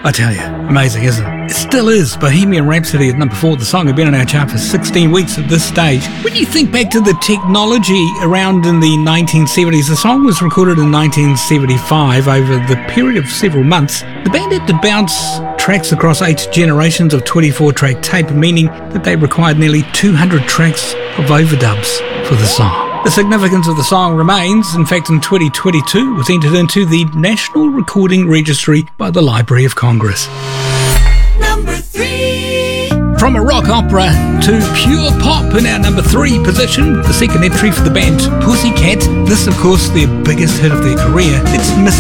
I tell you, amazing, isn't it? It still is. Bohemian Rhapsody at number 4. The song had been on our chart for 16 weeks at this stage. When you think back to the technology around in the 1970s, the song was recorded in 1975 over the period of several months. The band had to bounce tracks across 8 generations of 24-track tape, meaning that they required nearly 200 tracks of overdubs for the song. The significance of the song remains. In fact, in 2022, it was entered into the National Recording Registry by the Library of Congress. Number 3. From a rock opera to pure pop in our number 3 position, the second entry for the band Pussycat. This, of course, their biggest hit of their career. Let's miss